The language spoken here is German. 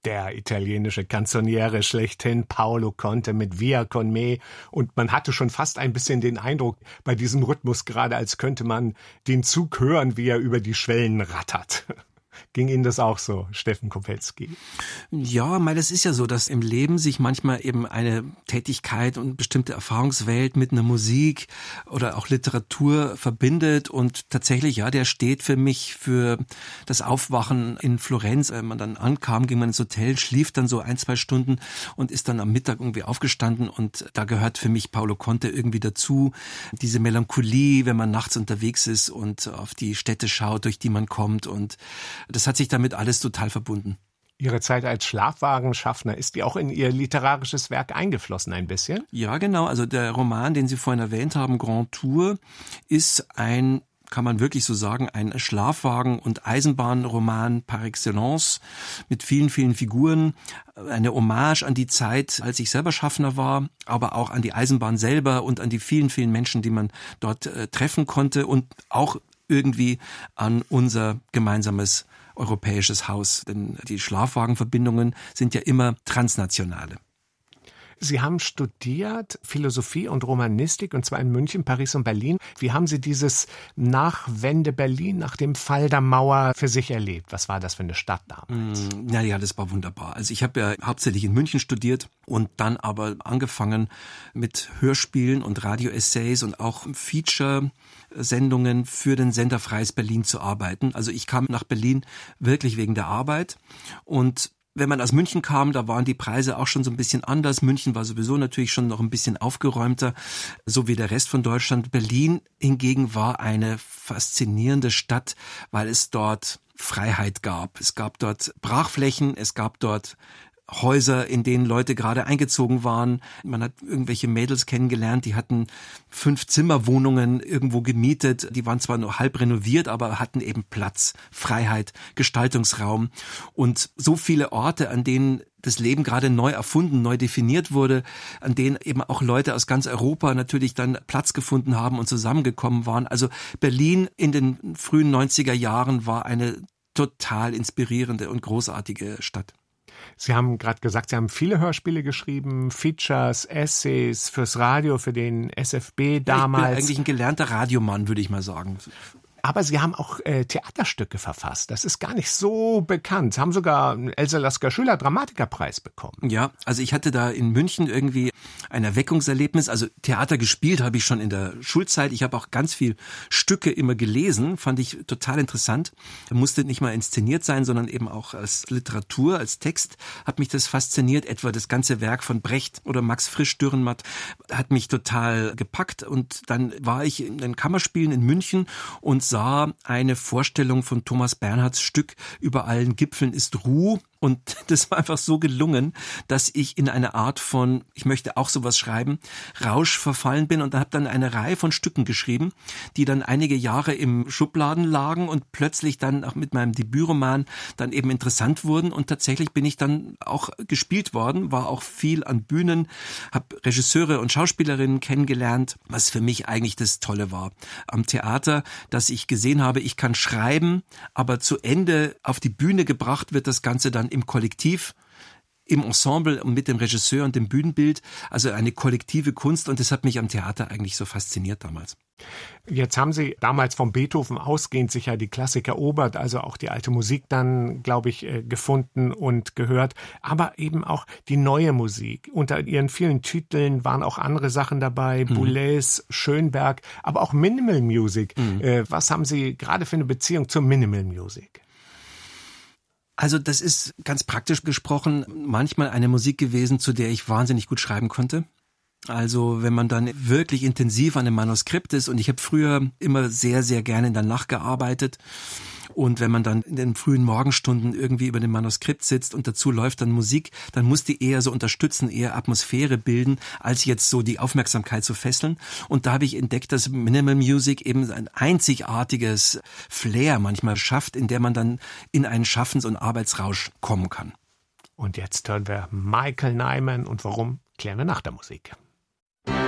Der italienische Canzoniere schlechthin, Paolo Conte mit Via con me. Und man hatte schon fast ein bisschen den Eindruck bei diesem Rhythmus gerade, als könnte man den Zug hören, wie er über die Schwellen rattert. Ging Ihnen das auch so, Steffen Kopetzky? Ja, weil es ist ja so, dass im Leben sich manchmal eben eine Tätigkeit und bestimmte Erfahrungswelt mit einer Musik oder auch Literatur verbindet und tatsächlich, ja, der steht für mich für das Aufwachen in Florenz. Wenn man dann ankam, ging man ins Hotel, schlief dann so 1-2 Stunden und ist dann am Mittag irgendwie aufgestanden und da gehört für mich Paolo Conte irgendwie dazu. Diese Melancholie, wenn man nachts unterwegs ist und auf die Städte schaut, durch die man kommt, und das hat sich damit alles total verbunden. Ihre Zeit als Schlafwagenschaffner, ist die auch in Ihr literarisches Werk eingeflossen ein bisschen? Ja, genau. Also der Roman, den Sie vorhin erwähnt haben, Grand Tour, ist ein, kann man wirklich so sagen, ein Schlafwagen- und Eisenbahnroman par excellence mit vielen, vielen Figuren. Eine Hommage an die Zeit, als ich selber Schaffner war, aber auch an die Eisenbahn selber und an die vielen, vielen Menschen, die man dort treffen konnte, und auch irgendwie an unser gemeinsames europäisches Haus. Denn die Schlafwagenverbindungen sind ja immer transnationale. Sie haben studiert Philosophie und Romanistik, und zwar in München, Paris und Berlin. Wie haben Sie dieses Nachwende Berlin, nach dem Fall der Mauer für sich erlebt? Was war das für eine Stadt damals? Naja, das war wunderbar. Also ich habe ja hauptsächlich in München studiert und dann aber angefangen mit Hörspielen und Radio-Essays und auch Feature-Sendungen für den Sender Freies Berlin zu arbeiten. Also ich kam nach Berlin wirklich wegen der Arbeit, und wenn man aus München kam, da waren die Preise auch schon so ein bisschen anders. München war sowieso natürlich schon noch ein bisschen aufgeräumter, so wie der Rest von Deutschland. Berlin hingegen war eine faszinierende Stadt, weil es dort Freiheit gab. Es gab dort Brachflächen, es gab dort Häuser, in denen Leute gerade eingezogen waren. Man hat irgendwelche Mädels kennengelernt, die hatten 5-Zimmer-Wohnungen irgendwo gemietet. Die waren zwar nur halb renoviert, aber hatten eben Platz, Freiheit, Gestaltungsraum und so viele Orte, an denen das Leben gerade neu erfunden, neu definiert wurde, an denen eben auch Leute aus ganz Europa natürlich dann Platz gefunden haben und zusammengekommen waren. Also Berlin in den frühen 90er Jahren war eine total inspirierende und großartige Stadt. Sie haben gerade gesagt, Sie haben viele Hörspiele geschrieben, Features, Essays fürs Radio, für den SFB damals. Ich bin eigentlich ein gelernter Radiomann, würde ich mal sagen. Aber Sie haben auch Theaterstücke verfasst. Das ist gar nicht so bekannt. Sie haben sogar einen Else Lasker Schüler Dramatikerpreis bekommen. Ja, also ich hatte da in München irgendwie ein Erweckungserlebnis. Also Theater gespielt habe ich schon in der Schulzeit. Ich habe auch ganz viel Stücke immer gelesen. Fand ich total interessant. Musste nicht mal inszeniert sein, sondern eben auch als Literatur, als Text hat mich das fasziniert. Etwa das ganze Werk von Brecht oder Max Frisch Dürrenmatt hat mich total gepackt. Und dann war ich in den Kammerspielen in München und sah eine Vorstellung von Thomas Bernhards Stück Über allen Gipfeln ist Ruh. Und das war einfach so gelungen, dass ich in eine Art von, ich möchte auch sowas schreiben, Rausch verfallen bin, und habe dann eine Reihe von Stücken geschrieben, die dann einige Jahre im Schubladen lagen und plötzlich dann auch mit meinem Debütroman dann eben interessant wurden, und tatsächlich bin ich dann auch gespielt worden, war auch viel an Bühnen, habe Regisseure und Schauspielerinnen kennengelernt, was für mich eigentlich das Tolle war am Theater, dass ich gesehen habe, ich kann schreiben, aber zu Ende auf die Bühne gebracht wird das Ganze dann im Kollektiv, im Ensemble und mit dem Regisseur und dem Bühnenbild, also eine kollektive Kunst, und das hat mich am Theater eigentlich so fasziniert damals. Jetzt haben Sie damals vom Beethoven ausgehend sicher die Klassik erobert, also auch die alte Musik dann, glaube ich, gefunden und gehört, aber eben auch die neue Musik. Unter Ihren vielen Titeln waren auch andere Sachen dabei, Boulez, Schönberg, aber auch Minimal Music. Was haben Sie gerade für eine Beziehung zur Minimal Music? Also das ist ganz praktisch gesprochen manchmal eine Musik gewesen, zu der ich wahnsinnig gut schreiben konnte. Also wenn man dann wirklich intensiv an einem Manuskript ist, und ich habe früher immer sehr, sehr gerne in der Nacht gearbeitet, und wenn man dann in den frühen Morgenstunden irgendwie über dem Manuskript sitzt und dazu läuft dann Musik, dann muss die eher so unterstützen, eher Atmosphäre bilden, als jetzt so die Aufmerksamkeit zu fesseln. Und da habe ich entdeckt, dass Minimal Music eben ein einzigartiges Flair manchmal schafft, in der man dann in einen Schaffens- und Arbeitsrausch kommen kann. Und jetzt hören wir Michael Nyman, und warum, klären wir nach der Musik.